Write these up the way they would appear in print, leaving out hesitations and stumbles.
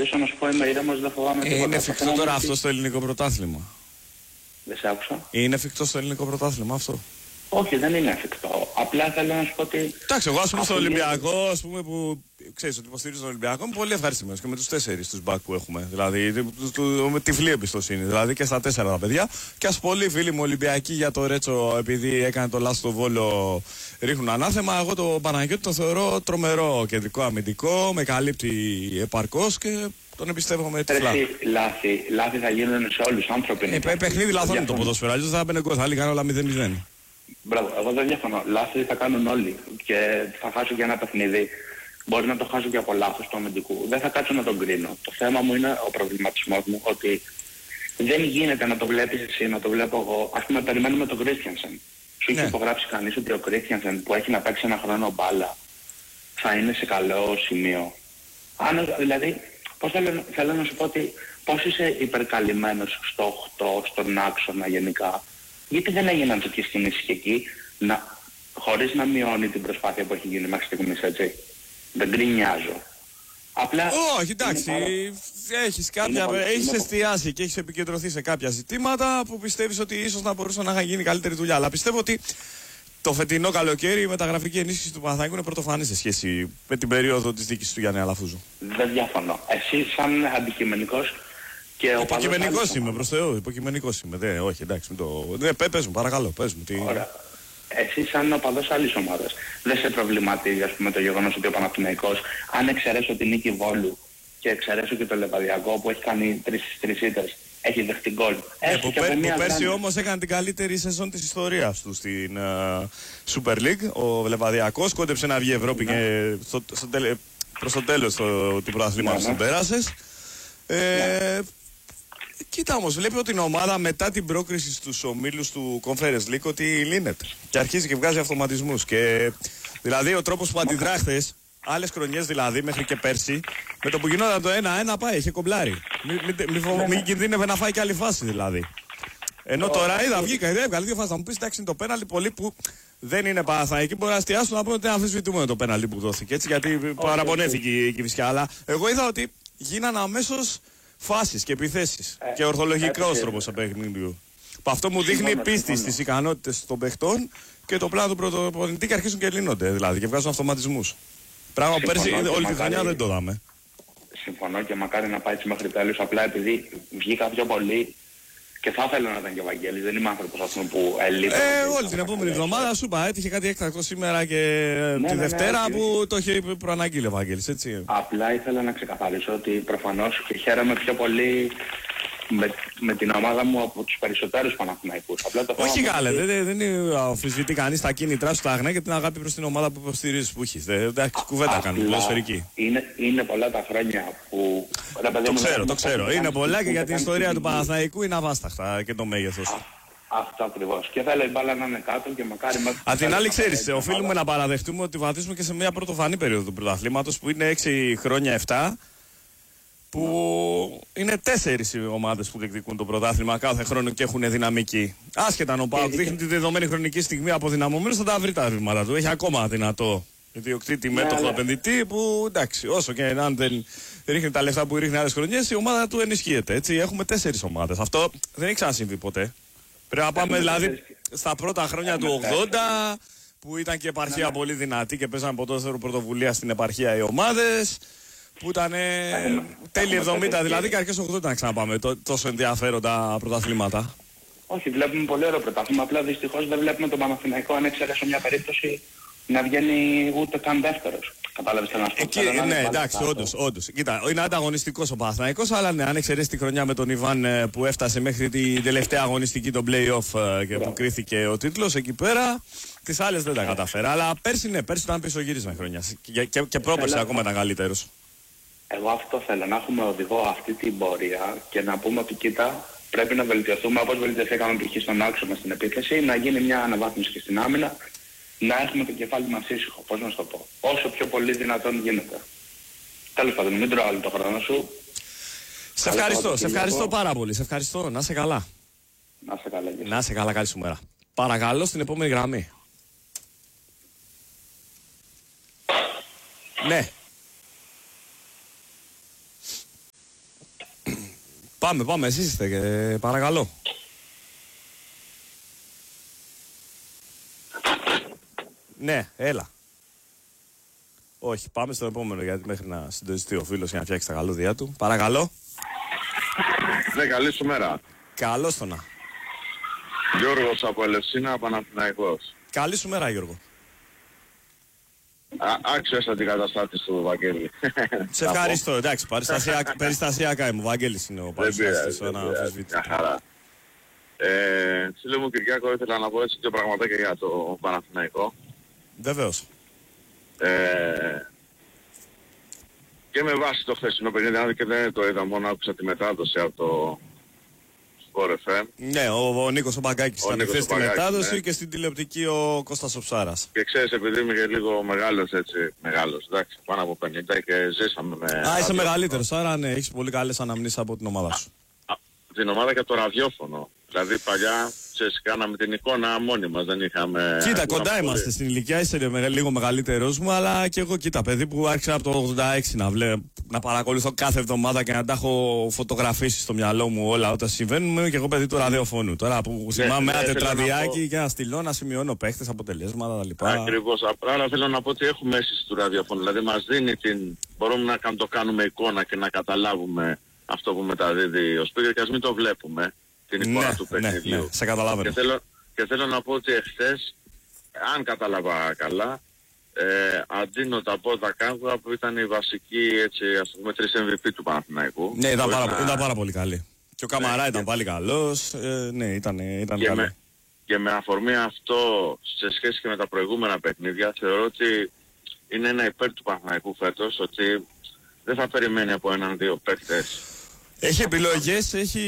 ρωτήσω να σου πω, είμαι ήρεμος, δεν φοβάμαι τίποτα. Είναι εφικτό τώρα αυτό στο ελληνικό πρωτάθλημα? Δεν σε άκουσα. Είναι εφικτό στο ελληνικό πρωτάθλημα αυτό? Όχι, δεν είναι εφικτό. Απλά θέλω να σου πω ότι. Εντάξει, εγώ ας πούμε στο Ολυμπιακό, ας πούμε, που ξέρεις ότι υποστηρίζω τον Ολυμπιακό, είμαι πολύ ευχαριστημένος και με τους 4 τους μπακ που έχουμε. Δηλαδή, με τυφλή εμπιστοσύνη. Δηλαδή και στα 4 τα παιδιά. Και ας πολλοί φίλοι μου Ολυμπιακοί για το Ρέτσο, επειδή έκανε το λάθος στο Βόλο, ρίχνουν ανάθεμα. Εγώ το Παναγιώτη τον θεωρώ τρομερό κεντρικό αμυντικό, με καλύπτει επαρκώς και τον εμπιστεύομαι τυφλά. Λάθη θα γίνουν σε όλους τους άνθρωπους. Παιχνίδι λαθών είναι το ποδόσφαιρο. Αλλιώς θα έμπαινε γκολ, θα έλεγαν όλα 0-0. Μπράβο, εγώ δεν διαφωνώ. Λάθη θα κάνουν όλοι. Και θα χάσω και ένα παιχνίδι. Μπορεί να το χάσω και από λάθος του αμυντικού. Δεν θα κάτσω να τον κρίνω. Το θέμα μου είναι ο προβληματισμός μου ότι δεν γίνεται να το βλέπεις εσύ, να το βλέπω εγώ. Ας πούμε, περιμένουμε τον Κρίστιανσεν. Σου έχει υπογράψει κανείς ότι ο Κρίστιανσεν που έχει να παίξει ένα χρόνο μπάλα θα είναι σε καλό σημείο? Δηλαδή, θέλω να σου πω ότι πώς είσαι υπερκαλυμμένος στο 8, στον άξονα γενικά. Γιατί δεν έγιναν τέτοιες κινήσεις και εκεί, χωρίς να μειώνει την προσπάθεια που έχει γίνει μέχρι στιγμής, έτσι? Δεν γκρινιάζω. Απλά. Όχι, εντάξει. Έχεις εστιάσει και έχεις επικεντρωθεί σε κάποια ζητήματα που πιστεύεις ότι ίσως να μπορούσαν να είχαν γίνει καλύτερη δουλειά. Αλλά πιστεύω ότι το φετινό καλοκαίρι η μεταγραφική ενίσχυση του Παναθηναϊκού είναι πρωτοφανή σε σχέση με την περίοδο της δίκης του Γιάννη Αλαφούζου. Δεν διαφωνώ. Εσύ, σαν αντικειμενικός. Υποκειμενικός είμαι, προς Θεού, υποκειμενικός είμαι. Όχι, εντάξει, πες μου, παρακαλώ, πες μου. Ωραία. Εσύ, σαν οπαδός άλλης ομάδας, δεν σε προβληματίζει, ας πούμε, το γεγονός ότι ο Παναθηναϊκός, αν εξαιρέσω την νίκη Βόλου και εξαιρέσω και το Λεβαδιακό που έχει κάνει 3 ήττες, έχει δεχτεί γκολ. Που πέρσι όμως έκανε την καλύτερη σεζόν της ιστορίας του στην Super League. Ο Λεβαδιακός κόντεψε να βγει Ευρώπη και προς το τέλος του πρωταθλήματος τον πέρασες. Κοίτα όμως, βλέπει ότι την ομάδα μετά την πρόκριση στους ομίλους του Conference League ότι λύνεται και αρχίζει και βγάζει αυτοματισμούς. Και δηλαδή ο τρόπος που αντιδράχθες άλλες χρονιές, δηλαδή μέχρι και πέρσι, με το που γινόταν το 1-1 πάει, είχε κομπλάρει. Μην κινδύνευε να φάει και άλλη φάση δηλαδή. Ενώ τώρα είδα, βγήκα, έβγαλε 2 φάσεις. Θα μου πεις εντάξει, είναι το πέναλτι, πολλοί που δεν είναι Παναθηναϊκοί μπορεί να εστιάσουν να πούνε ότι αμφισβητούμε το πέναλτι που δόθηκε. Έτσι, γιατί παραπονέθηκε η Κηφισιά. Αλλά εγώ είδα ότι γίνανε αμέσως φάσεις και επιθέσεις και ορθολογικός τρόπος παιχνιδιού. Αυτό μου δείχνει πίστη στις ικανότητες των παιχτών και το πλάνο του πρωτοπονητή και αρχίζουν και λύνονται δηλαδή και βγάζουν αυτοματισμούς. Πράγμα που πέρσι όλη τη χρονιά δεν το είδαμε. Συμφωνώ και μακάρι να πάει έτσι μέχρι τέλους. Απλά επειδή βγήκα πιο πολύ και θα ήθελα να ήταν και ο Βαγγέλης, δεν είμαι άνθρωπος αυτόν που έλειπε. Όλη την επόμενη εβδομάδα σου είπα, έτυχε κάτι έκτακτο σήμερα και τη Δευτέρα που το είχε προαναγγείλει ο Βαγγέλης, έτσι. Απλά ήθελα να ξεκαθαρίσω ότι προφανώς και χαίρομαι πιο πολύ με την ομάδα μου από τους περισσότερους Παναθηναϊκούς. Όχι γάλε, δεν αμφισβητεί κανείς τα κίνητρά σου, τα αγνά και την αγάπη προς την ομάδα που υποστηρίζεις που έχεις. Εντάξει, κουβέντα κάνουν, ποδοσφαιρική. Είναι πολλά τα χρόνια που. Το ξέρω. Είναι πολλά και για την ιστορία του Παναθηναϊκού είναι αβάσταχτα και το μέγεθος. Αυτό ακριβώς. Και θέλω η μπάλα να είναι κάτω και μακάρι μέχρι. Απ' την άλλη, ξέρεις, οφείλουμε να παραδεχτούμε ότι βαδίζουμε και σε μια πρωτοφανή περίοδο του πρωταθλήματος που είναι 6 χρόνια 7. Που είναι 4 οι ομάδες που διεκδικούν το πρωτάθλημα κάθε χρόνο και έχουν δυναμική. Άσχετα αν ο ΠΑΟΚ δείχνει τη δεδομένη χρονική στιγμή αποδυναμωμένος, θα τα βρει τα βήματα του. Έχει ακόμα δυνατό ιδιοκτήτη μέτοχο επενδυτή που εντάξει, όσο και αν δεν ρίχνει τα λεφτά που ρίχνει άλλες χρονιές, η ομάδα του ενισχύεται. Έτσι, έχουμε 4 ομάδες. Αυτό δεν έχει ξανασυμβεί ποτέ. Πρέπει να πάμε δηλαδή στα πρώτα χρόνια του 80, που ήταν και επαρχία πολύ δυνατή και παίζαν ποδόσφαιρο πρωτοβουλία στην επαρχία οι ομάδες. Που ήταν τέλη 70 δηλαδή και αρχές 80 να ξαναπάμε τόσο ενδιαφέροντα πρωταθλήματα. Όχι, βλέπουμε πολύ ωραίο πρωτάθλημα. Απλά δυστυχώς δεν βλέπουμε τον Παναθηναϊκό, αν εξαιρέσω μια περίπτωση, να βγαίνει ούτε καν δεύτερος. Κατάλαβες τι να σου πω? Ναι, εντάξει, όντως. Κοίτα, είναι ανταγωνιστικός ο Παναθηναϊκός, αλλά ναι, αν εξαιρέσει τη χρονιά με τον Ιβάν που έφτασε μέχρι την τελευταία αγωνιστική, τον play-off και που κρίθηκε ο τίτλος, εκεί πέρα τις άλλες δεν τα καταφέρα. Αλλά πέρσι ήταν πισωγύρισμα η χρονιά. Και πρόπερσι ακόμα ήταν καλύτερος. Εγώ αυτό θέλω, να έχουμε οδηγό αυτή την πορεία και να πούμε ότι κοίτα, πρέπει να βελτιωθούμε όπως βελτιωθήκαμε π.χ. στον άξονα στην επίθεση, να γίνει μια αναβάθμιση και στην άμυνα, να έχουμε το κεφάλι μας ήσυχο, πώς να σου το πω, όσο πιο πολύ δυνατόν γίνεται. Τέλος πάντων, μην τρώω άλλο το χρόνο σου. Σε ευχαριστώ πάρα πολύ, σε ευχαριστώ, να είσαι καλά. Να είσαι καλά, καλή σου μέρα. Παρακαλώ στην επόμενη γραμμή. Ναι. Πάμε, εσείς είστε, παρακαλώ. Ναι, έλα. Όχι, πάμε στον επόμενο, γιατί μέχρι να συντονιστεί ο φίλος για να φτιάξει τα καλούδια του. Παρακαλώ. Ναι, καλή σου μέρα. Καλώς το να. Γιώργος από Ελευσίνα, Παναθηναϊκός. Καλή σου μέρα, Γιώργο. Άξιος αντικαταστάτης του Βαγγέλη. Σε ευχαριστώ, εντάξει, περιστασιακά είμαι. Ο Βαγγέλης είναι ο παρουσιαστής, ένα αμφισβήτητο. Μια χαρά. Φίλε μου Κυριάκο, ήθελα να πω έτσι δύο πραγματάκια για το Παναθηναϊκό. Βεβαίως. Και με βάση το χθεσινό παιχνίδι, αν και δεν το είδα, μόνο άκουσα τη μετάδοση από το Sport FM. Ναι, ο Νίκος ο Μπαγκάκης ήταν χθες στη μετάδοση, ναι. Και στην τηλεοπτική ο Κώστας ο Ψάρας. Και ξέρεις, επειδή είμαι και λίγο μεγάλος έτσι, εντάξει, πάνω από 50 και ζήσαμε με... Είσαι μεγαλύτερος, άρα ναι, έχεις πολύ καλές αναμνήσεις από την ομάδα σου. Την ομάδα και από το ραδιόφωνο. Δηλαδή παλιά, ξέρεις, κάναμε την εικόνα μόνοι μας, δεν είχαμε... Κοίτα, κοντά είμαστε στην ηλικία, είσαι λίγο μεγαλύτερος μου, αλλά και εγώ κοίτα, παιδί που άρχισα από το 86 να παρακολουθώ κάθε εβδομάδα και να τα έχω φωτογραφίσει στο μυαλό μου όλα όταν συμβαίνουν, και εγώ παιδί του ραδιοφώνου. Τώρα που θυμάμαι ένα τετραδιάκι και να στείλω, να σημειώνω παίχτες, αποτελέσματα κτλ. Ακριβώς, απλά θέλω να πω ότι έχουμε αίσθηση του ραδιοφώνου, δηλαδή μας δίνει την... μπορούμε να το κάνουμε εικόνα και να καταλάβουμε αυτό που μεταδίδει ο Σπύρος και ας μην το βλέπουμε, την εικόνα του παιχνιδιού. Ναι, σε καταλαβαίνω. Και θέλω να πω ότι εχθές, αν κατάλαβα καλά, αντίνω τα πόδα Κάγκουα που ήταν η βασική, έτσι, ας πούμε, 3 MVP του Παναθηναϊκού. Ναι, ήταν πάρα πολύ καλή. Και ο Καμαρά ήταν πάλι καλός, ναι, ήταν καλή. Και με αφορμή αυτό, σε σχέση και με τα προηγούμενα παιχνίδια, θεωρώ ότι είναι ένα υπέρ του Παναθηναϊκού φέτος, ότι δεν θα περιμένει από έναν-δύο παίκτες. Έχει επιλογές, έχει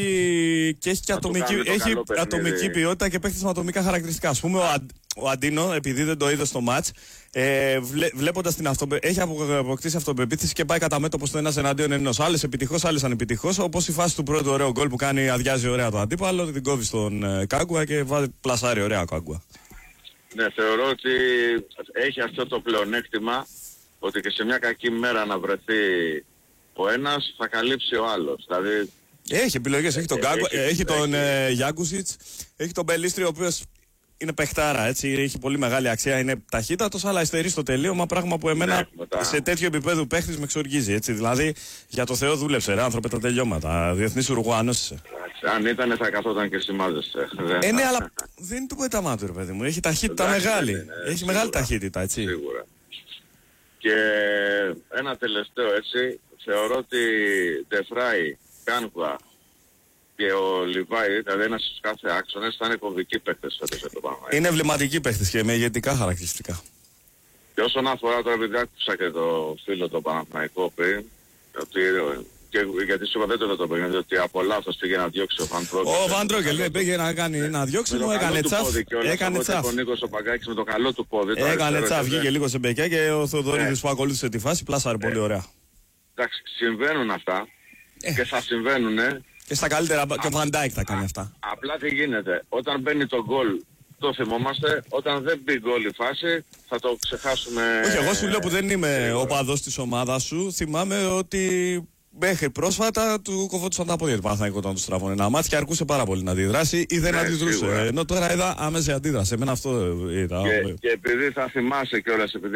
ατομική ποιότητα και παίχτες με ατομικά χαρακτηριστικά. Ας πούμε ο Αντίνο, επειδή δεν το είδε στο μάτς, βλέποντας την έχει αποκτήσει αυτοπεποίθηση και πάει κατά μέτωπο στο ένας εναντίον ενός. Άλλες επιτυχώς, άλλες ανεπιτυχώς. Όπως η φάση του πρώτου ωραίου γκολ που κάνει, αδειάζει ωραία το αντίπαλο, την κόβει στον Κάγκουα και βάζει πλασάρι ωραία Κάγκουα. Ναι, θεωρώ ότι έχει αυτό το πλεονέκτημα ότι και σε μια κακή μέρα να βρεθεί ο ένας θα καλύψει ο άλλος. Δηλαδή... Έχει επιλογές, έχει τον Κάγκουα, έχει τον Γιάκουσιτς, έχει τον Μπελίστρη ο οποίος είναι παιχτάρα, έτσι, έχει πολύ μεγάλη αξία, είναι ταχύτατος, αλλά υστερεί στο τελείωμα, πράγμα που εμένα σε τέτοιο επίπεδο παίχτης με εξοργίζει, έτσι, δηλαδή για το Θεό δούλεψε ρε άνθρωπε τα τελειώματα, διεθνής Ουρουγουάνος είσαι. Αν ήταν θα καθόταν και σημάζεσαι. Ναι, αλλά δεν είναι το πέταμά του ρε παιδί μου, έχει ταχύτητα μεγάλη, έχει μεγάλη ταχύτητα, έτσι. Σίγουρα. Και ένα τελευταίο, έτσι, θεωρώ ότι Ντεφράι, Κάνκουα και ο Λιβάη, δηλαδή ένας στους κάθε άξονες, θα είναι κομβικοί παίκτες φέτος για το Παναθηναϊκό. Είναι εμβληματικοί παίκτες και με ηγετικά χαρακτηριστικά. Και όσον αφορά τώρα, επειδή άκουσα και το φίλο το Παναθηναϊκό πριν, ότι, γιατί σου είπα δεν το παιχνίδι, ότι από λάθος πήγε να διώξει ο Βαντρόγκελ. Ο Βαντρόγκελ πήγε να κάνει ένα διώξιμο, έκανε τσαφ. Έκανε τσαφ. Ο Νίκος ο Παγκάκης με το καλό του πόδι. Έκανε τσαφ, βγήκε λίγο σε μπεκιά και ο Θοδωρίδης που ακολούθησε τη φάση πλάσαρε πολύ ωραία. Εντάξει, συμβαίνουν αυτά και θα συμβαίνουν. Και στα καλύτερα, και ο Βαντάικ θα κάνει αυτά. Απλά τι γίνεται, όταν μπαίνει το γκολ το θυμόμαστε, όταν δεν μπει γκολ η φάση θα το ξεχάσουμε. Όχι, εγώ σου λέω που δεν είμαι οπαδός της ομάδας σου, θυμάμαι ότι μέχρι πρόσφατα του κοβόντουσαν τα πόδια του Παναθηναϊκού όταν του στραβώνε ένα μάτς και αρκούσε πάρα πολύ να αντιδράσει ή δεν αντιδρούσε. Σίγουρα. Ενώ τώρα είδα άμεση αντίδραση. Εμένα αυτό είδα. Και επειδή θα θυμάσαι κιόλας, επειδή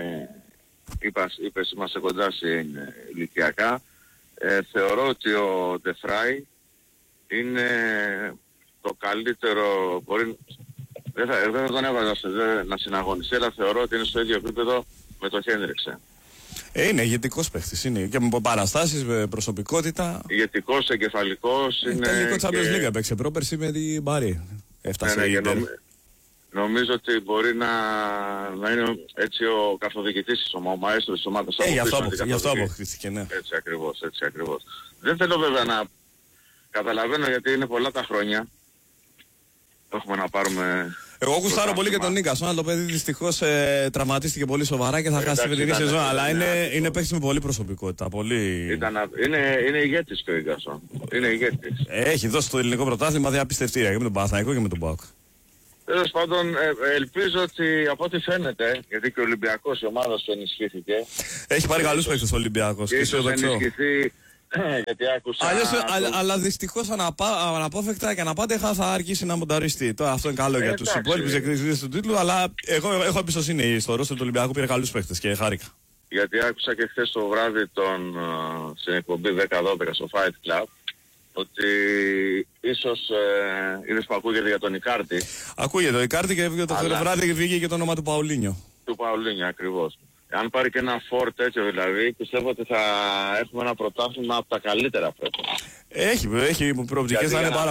είπες είμαστε κοντά ηλικιακά, θεωρώ ότι ο Ντεφράι είναι το καλύτερο, δεν θα τον έβαζα να συναγωνιστεί, αλλά θεωρώ ότι είναι στο ίδιο επίπεδο με τον Χένριξεν. Είναι ηγετικός παίχτης, είναι και με παραστάσεις, με προσωπικότητα. Ηγετικός, εγκεφαλικός. Ήταν λίγο Champions League, έπαιξε πρόπερση με την Μπάρι. Έφτασε νομίζω ότι μπορεί να είναι έτσι ο καθοδηγητής της ομάδας, ο μαέστρος της ομάδας. Γι' αυτό αποκτήθηκε, ναι. Έτσι ακριβώς. Δεν θέλω βέβαια να καταλαβαίνω γιατί είναι πολλά τα χρόνια. Έχουμε να πάρουμε... Εγώ γουστάρω πολύ και τον Νίκασον, αλλά το παιδί δυστυχώς τραυματίστηκε πολύ σοβαρά και θα χάσει τη φετινή σεζόν. Αλλά είναι παίκτης με πολύ προσωπικότητα. Είναι ηγέτης και ο Νίκασον. Είναι ηγέτης. Έχει δώσει το ελληνικό πρωτάθλημα διαπιστευτήρια και με τον Παναθηναϊκό και με τον ΠΑΟΚ. Τέλος πάντων, ελπίζω ότι από ό,τι φαίνεται, γιατί και ο Ολυμπιακός η ομάδα του ενισχύθηκε. Έχει πάρει καλούς παίκτες ο Ολυμπιακός. Και ίσως ενισχυθεί Γιατί άκουσα... Αλλά δυστυχώς αναπόφευκτα και αναπάντεχα θα αρχίσει να μονταριστεί. Τώρα αυτό είναι καλό για τους υπόλοιπους εκδηλωτές του τίτλου, αλλά εγώ έχω εμπιστοσύνη στο ρόστερ του Ολυμπιακού, πήρε καλούς παίχτες και χάρηκα. Γιατί άκουσα και χθες το βράδυ στην εκπομπή 10-12 στο Fight Club ότι ίσως είδες που ακούγεται για τον Ικάρτη. Ακούγεται ο Ικάρτη και το βράδυ βγήκε και το όνομα του Παουλίνιο. Του Παουλίνιο ακριβώς. Αν πάρει και ένα φορ τέτοιο δηλαδή, πιστεύω ότι θα έχουμε ένα πρωτάθλημα από τα καλύτερα φέτος. Έχει προοπτικές, θα είναι πάρα